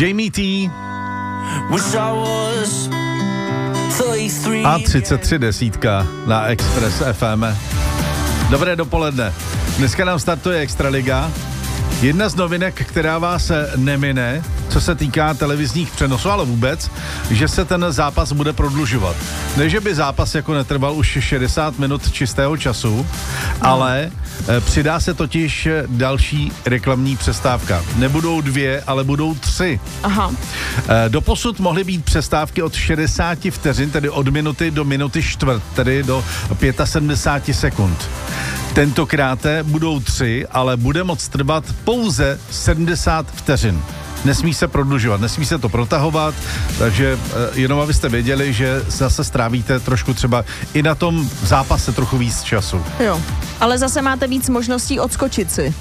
Jamie T. A 33 desítka na Express FM. Dobré dopoledne. Dneska nám startuje Extraliga. Jedna z novinek, která vás nemine, co se týká televizních přenosů, ale vůbec, že se ten zápas bude prodlužovat. Ne, že by zápas jako netrval už 60 minut čistého času, ale přidá se totiž další reklamní přestávka. Nebudou 2, ale budou 3. Aha. Doposud mohly být přestávky od 60 vteřin, tedy od minuty do minuty čtvrt, tedy do 75 sekund. Tentokrát budou 3, ale bude moct trvat pouze 70 vteřin. Nesmí se prodlužovat, nesmí se to protahovat, takže jenom abyste věděli, že zase strávíte trošku třeba i na tom zápase trochu víc času. Jo, ale zase máte víc možností odskočit si.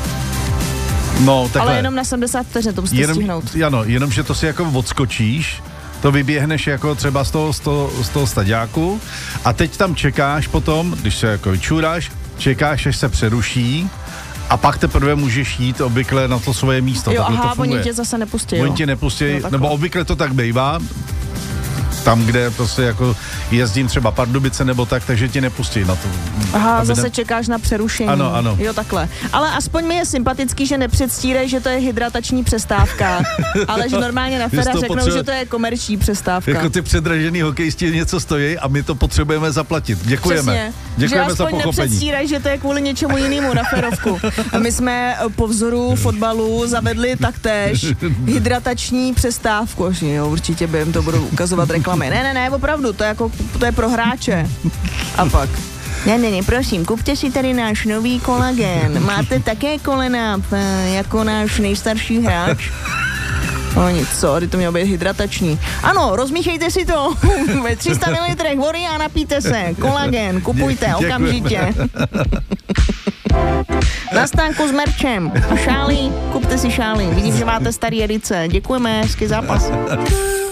No, takhle. Ale jenom na 70 vteřin to musíte stihnout. Ano, jenom, že to si jako odskočíš, to vyběhneš jako třeba z toho staďáku a teď tam čekáš potom, když se jako vyčůráš, čekáš, až se přeruší a pak teprve můžeš jít obvykle na to svoje místo. Jo, aha, oni tě zase nepustí. Oni tě nepustí, nebo obvykle to tak bývá, tam, kde prostě jako jezdím třeba Pardubice nebo tak, takže tě nepustí na to. Aha, zase čekáš na přerušení. Ano. Jo, takhle. Ale aspoň mi je sympatický, že nepředstírej, že to je hydratační přestávka, ale že normálně na Fera řeknou, že to je komerční přestávka. Jako ty předražený hokejisti něco stojí a my to potřebujeme zaplatit. Děkujeme. Přesně. Děkujeme že za pochopení. nepředstírej, že to je kvůli něčemu jinému na Ferovku. A my jsme po vzoru fotbalu zavedli taktéž hydratační přestávku. Jo, určitě během to budou ukazovat reklamy. Ne, opravdu, to je pro hráče. A pak. Ne, prosím, kupte si tady náš nový kolagen. Máte také kolena jako náš nejstarší hráč? No nic, sorry, to mělo být hydratační. Ano, rozmíchejte si to ve 300 ml vody a napijte se. Kolagen, kupujte okamžitě. Na stánku s merčem. A šály, kupte si šály. Vidím, že máte starý edice. Děkujeme, hezký zápas.